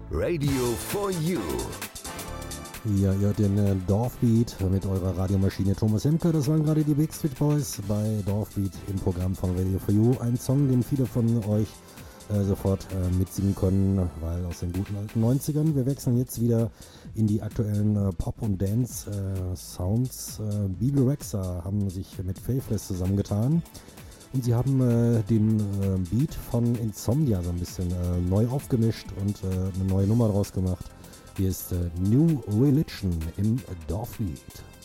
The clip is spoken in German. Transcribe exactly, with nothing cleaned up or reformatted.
Radio for You. Ja, ihr hört den äh, Dorfbeat mit eurer Radiomaschine Thomas Hemke. Das waren gerade die Backstreet Boys bei Dorfbeat im Programm von Radio for You. Ein Song, den viele von euch äh, sofort äh, mitsingen können, weil aus den guten alten neunzigern. Wir wechseln jetzt wieder in die aktuellen äh, Pop- und Dance-Sounds. Äh, Bebe Rexha haben sich mit Faithless zusammengetan. Und sie haben äh, den äh, Beat von Insomnia so ein bisschen äh, neu aufgemischt und äh, eine neue Nummer draus gemacht. Hier ist äh, New Religion im Dorfbeat.